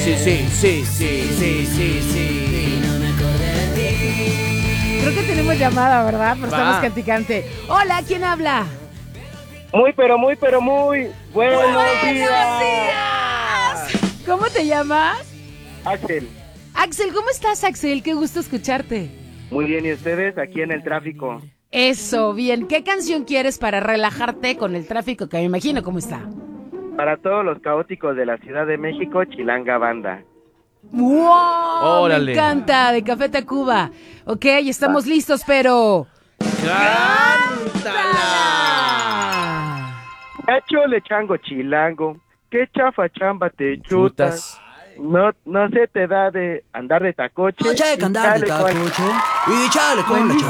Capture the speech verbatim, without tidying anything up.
Sí, sí, sí, sí, sí, sí, sí. Creo que tenemos llamada, ¿verdad? Pero Va. estamos canticante. Hola, ¿quién habla? Muy, pero muy, pero muy buenos, ¡Buenos días. días! ¿Cómo te llamas? Axel, Axel, ¿cómo estás, Axel? Qué gusto escucharte. muy bien, ¿y ustedes aquí en el tráfico? Eso, bien. ¿Qué canción quieres para relajarte con el tráfico que me imagino cómo está? Para todos los caóticos de la Ciudad de México, Chilanga Banda. ¡Wow! Órale. Me encanta, de Café Tacuba. Ok, estamos listos, pero... ¡Cántala! Cacho le chango chilango, qué chafa chamba te chutas. Chutas. No, no se te da de andar de tacoche. No checa y andar de chale con- tacoche y chale con la Buenísimo.